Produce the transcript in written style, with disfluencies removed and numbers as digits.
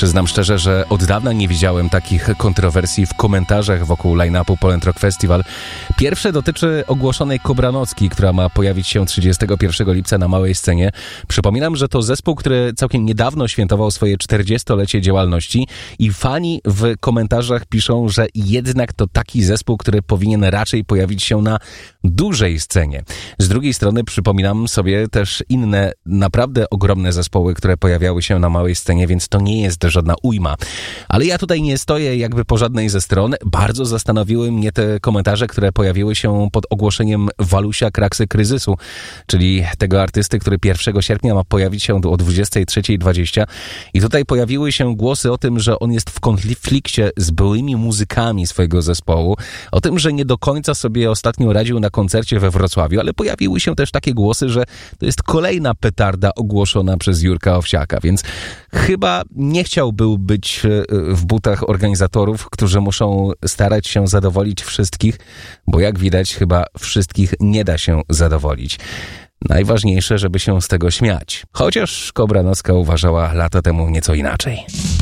Przyznam szczerze, że od dawna nie widziałem takich kontrowersji w komentarzach wokół line-upu Poland Rock Festival. Pierwsze dotyczy ogłoszonej Kobranocki, która ma pojawić się 31 lipca na małej scenie. Przypominam, że to zespół, który całkiem niedawno świętował swoje 40-lecie działalności i fani w komentarzach piszą, że jednak to taki zespół, który powinien raczej pojawić się na dużej scenie. Z drugiej strony przypominam sobie też inne, naprawdę ogromne zespoły, które pojawiały się na małej scenie, więc to nie jest żadna ujma. Ale ja tutaj nie stoję jakby po żadnej ze stron. Bardzo zastanowiły mnie te komentarze, które pojawiły się pod ogłoszeniem Walusia Kraksy Kryzysu, czyli tego artysty, który 1 sierpnia ma pojawić się o 23:20. I tutaj pojawiły się głosy o tym, że on jest w konflikcie z byłymi muzykami swojego zespołu, o tym, że nie do końca sobie ostatnio radził na koncercie we Wrocławiu, ale pojawiły się też takie głosy, że to jest kolejna petarda ogłoszona przez Jurka Owsiaka, więc chyba nie chciałby być w butach organizatorów, którzy muszą starać się zadowolić wszystkich, bo jak widać chyba wszystkich nie da się zadowolić. Najważniejsze, żeby się z tego śmiać. Chociaż Kobranocka uważała lata temu nieco inaczej.